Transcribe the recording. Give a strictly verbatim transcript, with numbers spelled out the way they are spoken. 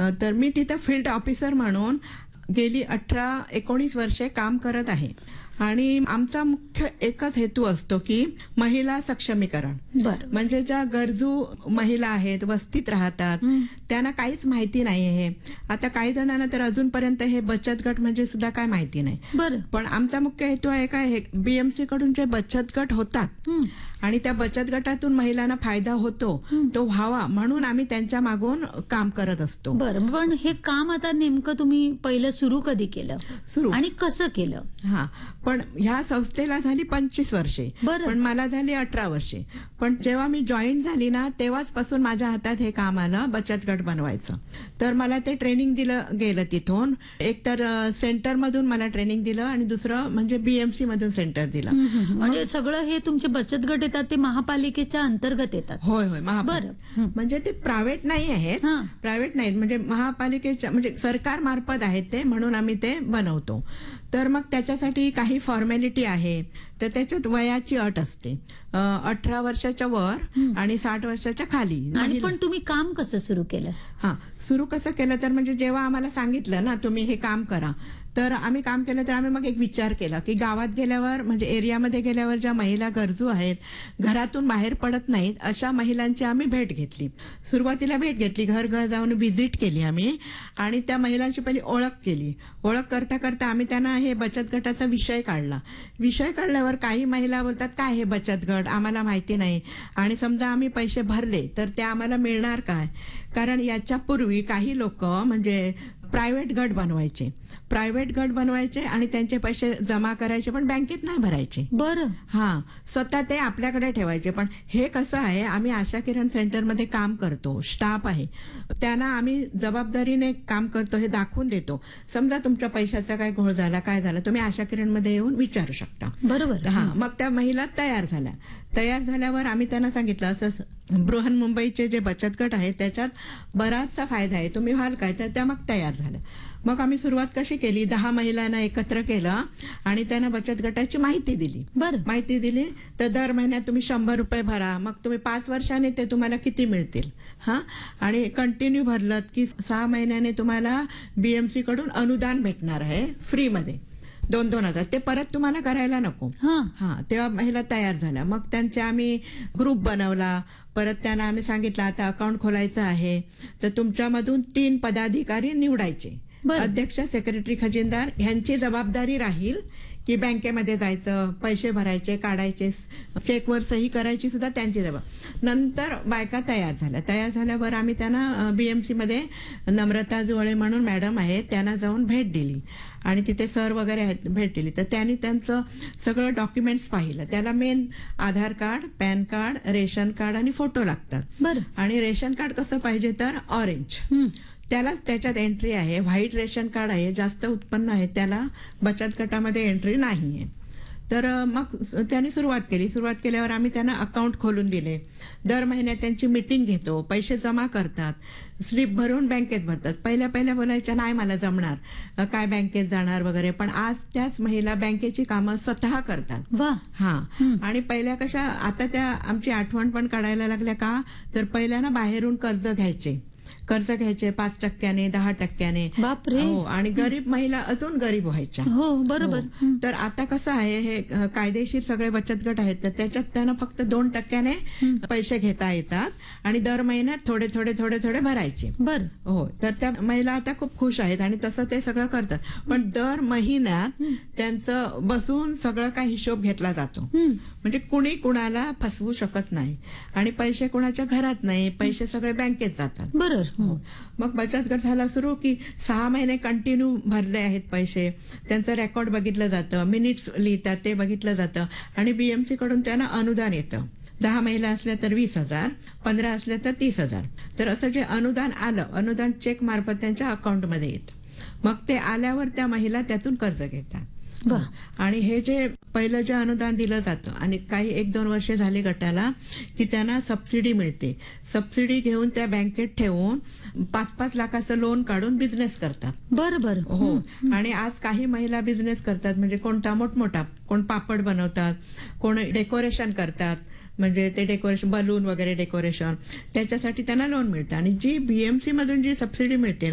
अ, तर मी तिथं field officer म्हणून गेली अठरा एकोणीस वर्षे काम करत आहे आणि आमचा मुख्य एकच हेतू असतो की महिला सक्षमीकरण. बरं. म्हणजे ज्या गरजू महिला आहेत, वस्तीत राहतात, हं. त्यांना काहीच माहिती नाही आहे. आता काही जणांना तर अजूनपर्यंत हे बचत गट म्हणजे सुद्धा काय माहिती नाही. बरं. पण आमचा मुख्य हेतू आहे काय, हे बीएमसी कडून जे बचत गट होतात हं. आणि त्या बचत गटातून महिलांना फायदा होतो हं. तो व्हावा म्हणून आम्ही त्यांच्या मागून काम करत असतो. बरं, पण हे काम आता नेमकं तुम्ही पहिलं सुरू कधी केलं सुरू आणि कसं केलं? हा पण ह्या संस्थेला झाली पंचवीस वर्षे, बरं. पण मला झाली अठरा वर्षे. पण जेव्हा मी जॉईन झाली ना तेव्हाच पासून माझ्या हातात हे काम आलं बचत गट बनवायचं. तर मला ते ट्रेनिंग दिलं गेलं तिथून. एक तर सेंटर मधून मला ट्रेनिंग दिलं आणि दुसरं म्हणजे बीएमसी मधून सेंटर दिलं. हं, हं, हं. म्हणजे सगळं हे तुमचे बचत गट येतात ते महापालिकेच्या अंतर्गत येतात? होय होय महापालिका. बरं. हं. म्हणजे ते प्रायव्हेट नाही आहेत, हां. प्रायव्हेट नाहीत, म्हणजे महापालिकेच्या म्हणजे सरकार मार्फत आहेत ते, म्हणून आम्ही ते बनवतो. तर मग त्याच्यासाठी काही फॉर्मॅलिटी आहे. तर त्याच्यात वयाची अट असते, अठरा वर्षाच्या वर आणि साठ वर्षाच्या खाली. आणि पण तुम्ही काम कसं सुरू केलं? हा सुरू कसं केलं तर म्हणजे जेव्हा आम्हाला सांगितलं ना तुम्ही हे काम करा, तर आम्ही काम केलं. तर आम्ही मग एक विचार केला की गावात गेल्यावर म्हणजे एरियामध्ये गेल्यावर ज्या महिला गरजू आहेत, घरातून बाहेर पडत नाहीत, अशा महिलांची आम्ही भेट घेतली. सुरुवातीला भेट घेतली, घर घर जाऊन व्हिजिट केली आम्ही आणि त्या महिलांची पहिली ओळख केली. ओळख करता करता आम्ही त्यांना हे बचत गटाचा विषय काढला. विषय काढल्यावर काही महिला बोलतात काय हे बचत गट आम्हाला माहिती नाही, आणि समजा आम्ही पैसे भरले तर ते आम्हाला मिळणार काय. कारण याच्या पूर्वी काही लोक म्हणजे प्रायव्हेट गट बनवायचे प्रायव्हेट गट बनवायचे आणि त्यांचे पैसे जमा करायचे, पण बँकेत नाही भरायचे. बरं. हा स्वतः ते आपल्याकडे ठेवायचे. पण हे कसं आहे, आम्ही आशा किरण सेंटरमध्ये काम करतो, स्टाफ आहे, त्यांना आम्ही जबाबदारीने काम करतो हे दाखवून देतो. समजा तुमच्या पैशाचा काय घोळ झाला, काय झालं, तुम्ही आशा किरणमध्ये येऊन विचारू शकता. बरोबर. हा मग त्या महिला तयार झाल्या. तयार झाल्यावर आम्ही त्यांना सांगितलं असं बृहन्मुंबईचे जे बचत गट आहेत त्याच्यात बराचसा फायदा आहे, तुम्ही व्हाल काय. तर त्या मग तयार झाल्या. मग आम्ही सुरुवात कशी केली, दहा महिलांना एकत्र केलं आणि त्यांना बचत गटाची माहिती दिली. बरं. माहिती दिली तर दर महिन्यात तुम्ही शंभर रुपये भरा, मग तुम्ही पाच वर्षाने ते तुम्हाला किती मिळतील. हा आणि कंटिन्यू भरलं की सहा महिन्याने तुम्हाला बीएमसी कडून अनुदान भेटणार आहे फ्रीमध्ये, दोन दोन हजार. ते परत तुम्हाला करायला नको. हां. हा तेव्हा महिला तयार झाल्या. मग त्यांचे आम्ही ग्रुप बनवला. परत त्यांना आम्ही सांगितलं आता अकाउंट खोलायचं आहे तर तुमच्यामधून तीन पदाधिकारी निवडायचे. बरं. अध्यक्ष, सेक्रेटरी, खजिनदार ह्यांची जबाबदारी राहील की बँकेमध्ये जायचं, पैसे भरायचे, काढायचे, चेकवर सही करायची सुद्धा त्यांची जबाबदारी. नंतर बायका तयार झाल्या. तयार झाल्यावर आम्ही त्यांना बीएमसी मध्ये नम्रता जुळे म्हणून मॅडम आहेत, त्यांना जाऊन भेट दिली आणि तिथे सर वगैरे आहेत, भेट दिली. तर त्यांनी त्यांचं सगळं डॉक्युमेंट्स पाहिलं. त्याला मेन आधार card, pan card, ration card आणि फोटो लागतात. बरं. आणि रेशन कार्ड कसं पाहिजे तर ऑरेंज, हं. त्यालाच त्याच्यात एंट्री आहे. व्हाईट रेशन कार्ड आहे, जास्त उत्पन्न आहे, त्याला बचत गटामध्ये एंट्री नाहीये. तर मग त्यांनी सुरुवात केली. सुरुवात केल्यावर आम्ही त्यांना अकाउंट खोलून दिले. दर महिन्यात त्यांची मीटिंग घेतो, पैसे जमा करतात, स्लिप भरून बँकेत भरतात. पहिल्या पहिल्या बोलायच्या नाही मला जमणार, काय बँकेत जाणार वगैरे, पण आज त्याच महिला बँकेची कामं स्वतः करतात. वा. हा आणि पहिल्या कशा, आता त्या आमची आठवण पण काढायला लागल्या का, तर पहिल्या ना बाहेरून कर्ज घ्यायचे कर्ज घ्यायचे पाच टक्क्याने, दहा टक्क्याने. बापरे. हो, आणि गरीब महिला अजून गरीब व्हायच्या. हो बरोबर. हो. तर आता कसं आहे, हे कायदेशीर सगळे बचत गट आहेत तर त्याच्यात त्यांना फक्त दोन टक्क्याने पैसे घेता येतात आणि दर महिन्यात थोडे थोडे थोडे थोडे भरायचे. बरं. हो, तर त्या महिला आता खूप खुश आहेत आणि तसं ते सगळं करतात. पण दर महिन्यात त्यांचं बसून सगळं काही हिशोब घेतला जातो. म्हणजे कुणी कुणाला फसवू शकत नाही आणि पैसे कुणाच्या घरात नाही, पैसे सगळे बँकेत जातात. बरोबर. हो. मग बचत गट झाला सुरू की सहा महिने कंटिन्यू भरले आहेत पैसे, त्यांचं रेकॉर्ड बघितलं जातं, मिनिट्स लिहितात ते बघितलं जातं आणि बीएमसी कडून त्यांना अनुदान येतं. दहा महिला असल्या तर वीस हजार, पंधरा असल्या तर तीस हजार. तर असं जे अनुदान आलं, अनुदान चेक मार्फत त्यांच्या अकाउंटमध्ये येतं. मग ते आल्यावर त्या महिला त्यातून कर्ज घेतात. वा. आणि हे जे पहिलं जे अनुदान दिलं जातं आणि काही एक दोन वर्षे झाले गटाला की त्यांना सबसिडी मिळते. सबसिडी घेऊन त्या बँकेत ठेवून पाच पाच लाखाचं लोन काढून बिझनेस करतात. बरोबर. हो. आणि आज काही महिला बिझनेस करतात, म्हणजे कोणता मोठमोठा, कोण पापड बनवतात, कोण डेकोरेशन करतात, म्हणजे ते डेकोरेशन बलून वगैरे डेकोरेशन, त्याच्यासाठी त्यांना लोन मिळतं. आणि जी बीएमसी मधून जी सबसिडी मिळते